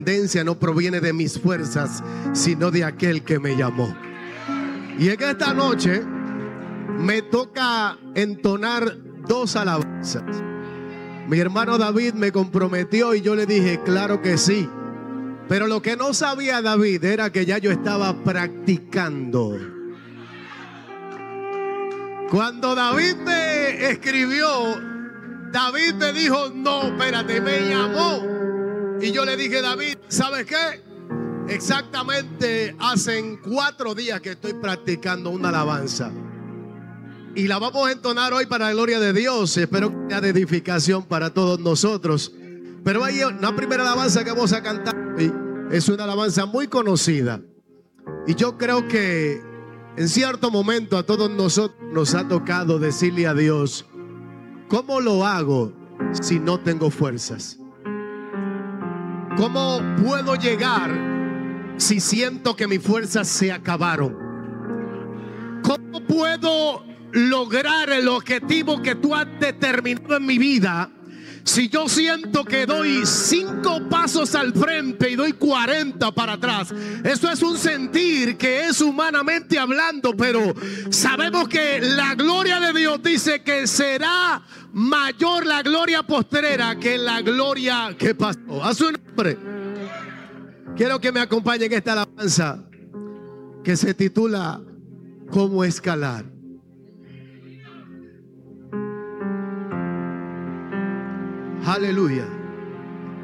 independencia no proviene de mis fuerzas, sino de aquel que me llamó. Y en esta noche me toca entonar dos alabanzas. Mi hermano David me comprometió y yo le dije, claro que sí. Pero lo que no sabía David era que ya yo estaba practicando. Cuando David me escribió, David me dijo, no, espérate, me llamó. Y yo le dije, David, ¿sabes qué? Exactamente hace 4 días que estoy practicando una alabanza. Y la vamos a entonar hoy para la gloria de Dios. Espero que sea de edificación para todos nosotros. Pero hay una primera alabanza que vamos a cantar hoy. Es una alabanza muy conocida. Y yo creo que en cierto momento a todos nosotros nos ha tocado decirle a Dios, ¿cómo lo hago si no tengo fuerzas? ¿Cómo puedo llegar si siento que mis fuerzas se acabaron? ¿Cómo puedo lograr el objetivo que tú has determinado en mi vida si yo siento que doy 5 pasos al frente y doy 40 para atrás? Eso es un sentir que es humanamente hablando, pero sabemos que la gloria de Dios dice que será mayor la gloria postrera que la gloria que pasó. A su nombre. Quiero que me acompañen en esta alabanza que se titula ¿Cómo escalar? Aleluya.